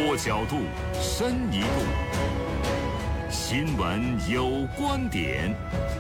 多角度，深一步。新闻有观点。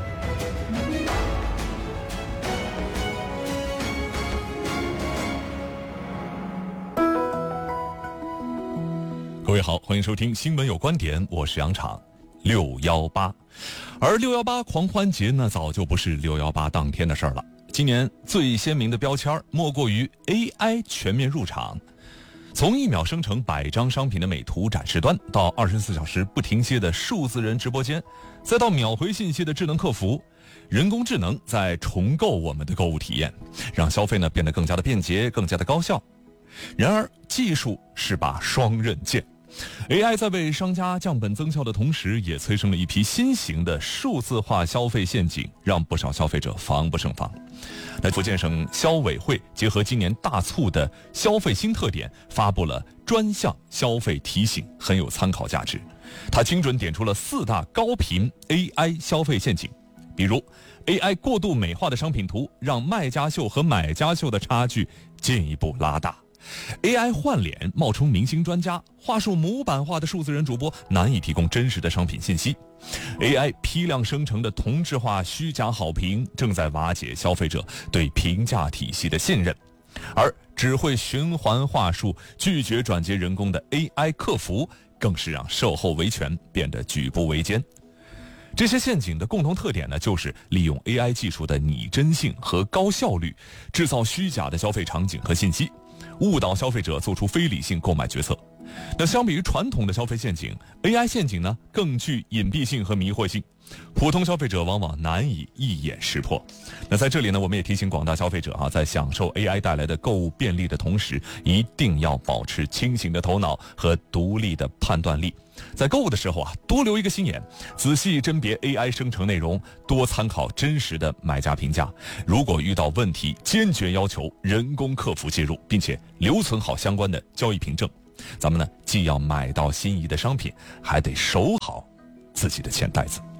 各位好，欢迎收听新闻有观点，我是杨昶。618，而618狂欢节呢，早就不是618当天的事儿了。今年最鲜明的标签莫过于 AI 全面入场。从1秒生成100张商品的美图展示端，到24小时不停歇的数字人直播间，再到秒回信息的智能客服，人工智能在重构我们的购物体验，让消费呢变得更加的便捷，更加的高效。然而，技术是把双刃剑。AI 在为商家降本增效的同时，也催生了一批新型的数字化消费陷阱，让不少消费者防不胜防。那福建省消委会结合今年大促的消费新特点，发布了专项消费提醒，很有参考价值。它精准点出了4大高频 AI 消费陷阱，比如 AI 过度美化的商品图，让卖家秀和买家秀的差距进一步拉大。AI 换脸冒充明星专家，话术模板化的数字人主播难以提供真实的商品信息。AI 批量生成的同质化虚假好评正在瓦解消费者对评价体系的信任，而只会循环话术、拒绝转接人工的 AI 客服，更是让售后维权变得举步维艰。这些陷阱的共同特点呢，就是利用 AI 技术的拟真性和高效率，制造虚假的消费场景和信息，误导消费者做出非理性购买决策。那相比于传统的消费陷阱， AI 陷阱呢更具隐蔽性和迷惑性，普通消费者往往难以一眼识破。那在这里呢，我们也提醒广大消费者在享受 AI 带来的购物便利的同时，一定要保持清醒的头脑和独立的判断力。在购物的时候多留一个心眼，仔细甄别 AI 生成内容，多参考真实的买家评价。如果遇到问题，坚决要求人工客服介入，并且留存好相关的交易凭证。咱们呢，既要买到心仪的商品，还得守好自己的钱袋子。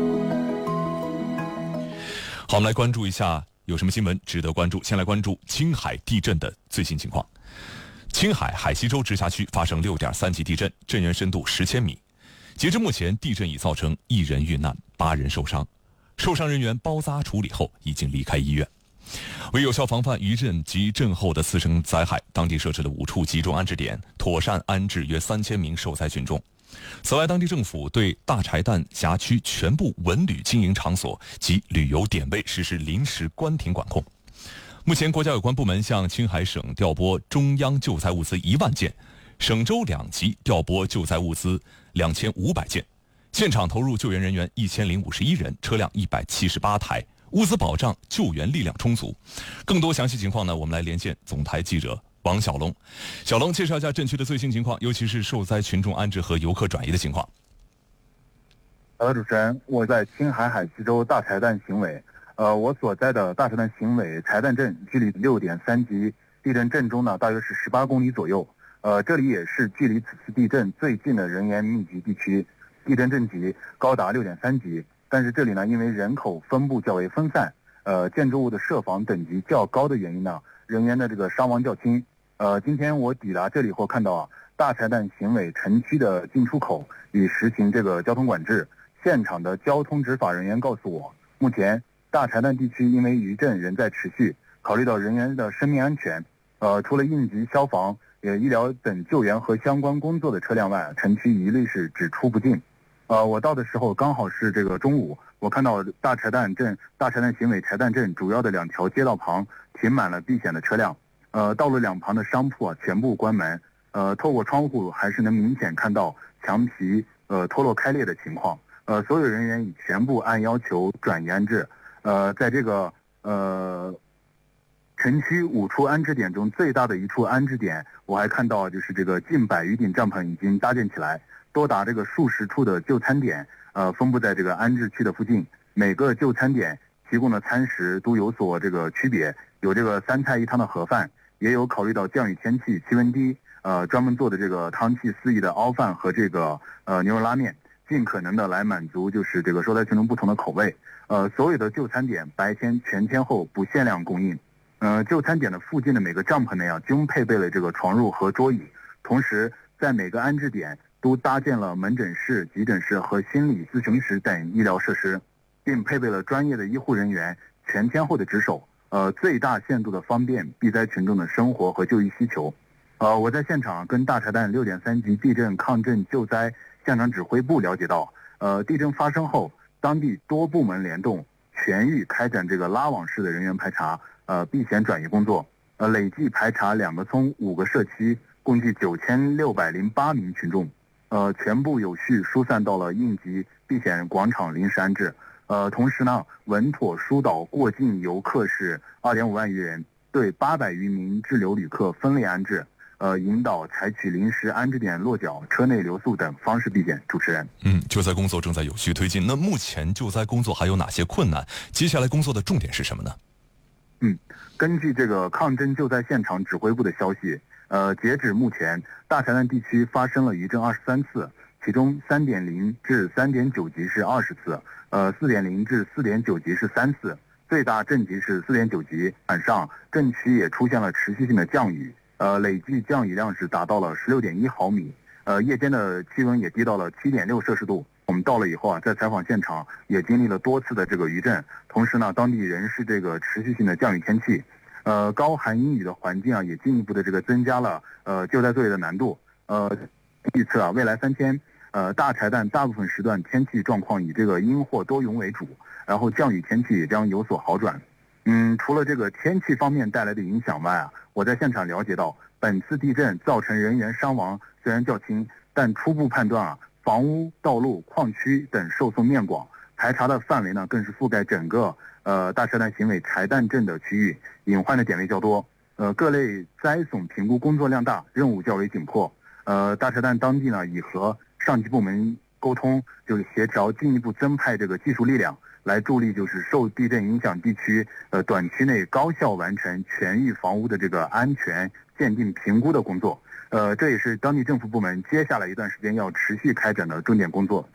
好，我们来关注一下有什么新闻值得关注。先来关注青海地震的最新情况。青海海西州直辖区发生6.3级地震，震源深度10千米。截至目前，地震已造成1人遇难，8人受伤，受伤人员包扎处理后已经离开医院。为有效防范余震及震后的次生灾害，当地设置了5处集中安置点，妥善安置约3000名受灾群众。此外，当地政府对大柴旦辖区全部文旅经营场所及旅游点位实施临时关停管控。目前，国家有关部门向青海省调拨中央救灾物资1万件，省州2级调拨救灾物资2500件，现场投入救援人员1051人，车辆178台。物资保障救援力量充足。更多详细情况呢，我们来连线总台记者王小龙。小龙，介绍一下震区的最新情况，尤其是受灾群众安置和游客转移的情况。 主持人，我在青海海西州大柴旦行委，我所在的大柴旦行委柴旦镇距离6.3级地震震中呢，大约是18公里左右。这里也是距离此次地震最近的人员密集地区，地震震级高达6.3级。但是这里呢，因为人口分布较为分散，建筑物的设防等级较高的原因呢，人员的这个伤亡较轻。今天我抵达这里后看到大柴旦行委城区的进出口已实行这个交通管制。现场的交通执法人员告诉我，目前大柴旦地区因为余震仍在持续，考虑到人员的生命安全，除了应急消防、医疗等救援和相关工作的车辆外，城区一律是只出不进。我到的时候刚好是这个中午，我看到大柴旦行委柴旦镇主要的2条街道旁停满了避险的车辆，道路两旁的商铺全部关门，透过窗户还是能明显看到墙皮脱落开裂的情况。所有人员已全部按要求转移安置。在这个城区5处安置点中最大的一处安置点，我还看到就是这个近100余顶帐篷已经搭建起来。多达这个数十处的就餐点，分布在这个安置区的附近。每个就餐点提供的餐食都有所这个区别，有这个3菜1汤的盒饭，也有考虑到降雨天气、气温低，专门做的这个汤气四溢的熬饭和这个牛肉拉面，尽可能的来满足就是这个受灾群众不同的口味。所有的就餐点白天全天候不限量供应。就餐点的附近的每个帐篷内均配备了这个床褥和桌椅。同时， 在每个安置点都搭建了门诊室、急诊室和心理咨询室等医疗设施，并配备了专业的医护人员全天候的值守，最大限度的方便避灾群众的生活和就医需求。我在现场跟大柴旦6.3级地震抗震救灾现场指挥部了解到，地震发生后，当地多部门联动，全域开展这个拉网式的人员排查，避险转移工作，累计排查2个村5个社区，共计9608名群众，全部有序疏散到了应急避险广场临时安置。同时呢，稳妥疏导过境游客是2.5万余人，对800余名滞留旅客分类安置。引导采取临时安置点落脚、车内留宿等方式避险。主持人， 救灾工作正在有序推进。那目前救灾工作还有哪些困难？接下来工作的重点是什么呢？ 根据这个抗震救灾现场指挥部的消息，截止目前，大柴旦地区发生了余震23次，其中3.0至3.9级是20次，4.0至4.9级是3次，最大震级是4.9级。晚上，震区也出现了持续性的降雨。累计降雨量是达到了16.1毫米，夜间的气温也低到了7.6摄氏度。我们到了以后啊，在采访现场也经历了多次的这个余震，同时呢，当地仍是这个持续性的降雨天气，高寒阴雨的环境啊，也进一步的这个增加了救灾作业的难度。预测啊，未来3天，大柴旦大部分时段天气状况以这个阴或多云为主，然后降雨天气也将有所好转。除了这个天气方面带来的影响外啊，我在现场了解到，本次地震造成人员伤亡虽然较轻，但初步判断啊，房屋、道路、矿区等受损面广，排查的范围呢更是覆盖整个大柴旦行委柴旦镇的区域，隐患的点位较多，各类灾损评估工作量大，任务较为紧迫。大柴旦当地呢已和上级部门沟通，就是协调进一步增派这个技术力量，来助力就是受地震影响地区短期内高效完成全域房屋的这个安全鉴定评估的工作。这也是当地政府部门接下来一段时间要持续开展的重点工作。